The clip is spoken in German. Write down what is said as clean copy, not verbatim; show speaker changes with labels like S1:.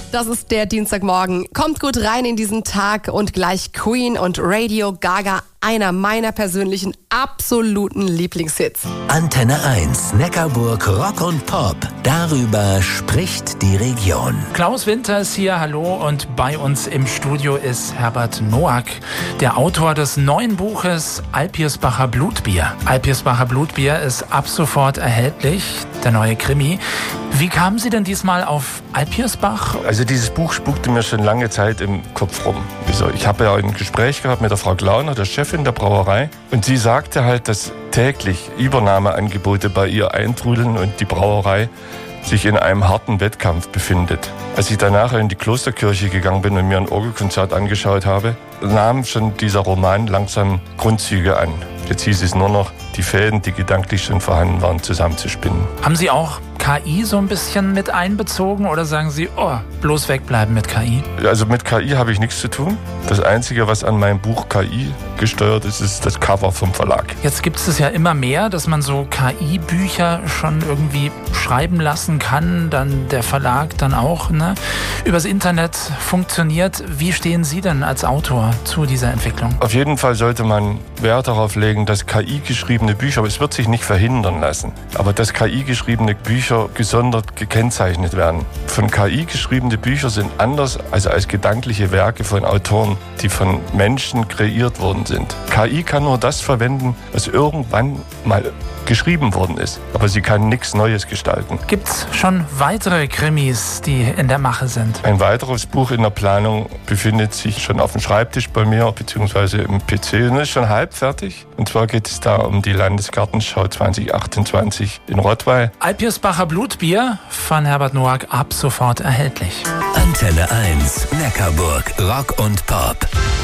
S1: Das ist der Dienstagmorgen. Kommt gut rein in diesen Tag und gleich Queen und Radio Gaga, einer meiner persönlichen absoluten Lieblingshits.
S2: Antenne 1, Neckarburg Rock und Pop. Darüber spricht die Region.
S3: Klaus Winter ist hier, hallo, und bei uns im Studio ist Herbert Noack, der Autor des neuen Buches Alpirsbacher Blutbier. Alpirsbacher Blutbier ist ab sofort erhältlich, der neue Krimi. Wie kamen Sie denn diesmal auf Alpirsbach?
S4: Also dieses Buch spukte mir schon lange Zeit im Kopf rum. Ich habe ja ein Gespräch gehabt mit der Frau Glauner, der Chefin der Brauerei. Und sie sagte halt, dass täglich Übernahmeangebote bei ihr eintrudeln und die Brauerei sich in einem harten Wettkampf befindet. Als ich danach in die Klosterkirche gegangen bin und mir ein Orgelkonzert angeschaut habe, nahm schon dieser Roman langsam Grundzüge an. Jetzt hieß es nur noch, die Fäden, die gedanklich schon vorhanden waren, zusammenzuspinnen.
S3: Haben Sie auch KI so ein bisschen mit einbezogen oder sagen Sie, bloß wegbleiben mit KI?
S4: Also mit KI habe ich nichts zu tun. Das Einzige, was an meinem Buch KI gesteuert ist, ist das Cover vom Verlag.
S3: Jetzt gibt es ja immer mehr, dass man so KI-Bücher schon irgendwie schreiben lassen kann, dann der Verlag dann auch, übers Internet funktioniert. Wie stehen Sie denn als Autor zu dieser Entwicklung?
S4: Auf jeden Fall sollte man Wert darauf legen, dass KI-geschriebene Bücher, aber es wird sich nicht verhindern lassen, aber dass KI-geschriebene Bücher gesondert gekennzeichnet werden. Von KI geschriebene Bücher sind anders als gedankliche Werke von Autoren, die von Menschen kreiert worden sind. KI kann nur das verwenden, was irgendwann mal geschrieben worden ist, aber sie kann nichts Neues gestalten.
S3: Gibt's schon weitere Krimis, die in der Mache sind?
S4: Ein weiteres Buch in der Planung befindet sich schon auf dem Schreibtisch bei mir, beziehungsweise im PC, und ist schon halb fertig. Und zwar geht es da um die Landesgartenschau 2028 in Rottweil.
S3: Alpirsbacher Blutbier von Herbert Noack ab sofort erhältlich.
S2: Antenne 1, Neckarburg Rock und Pop.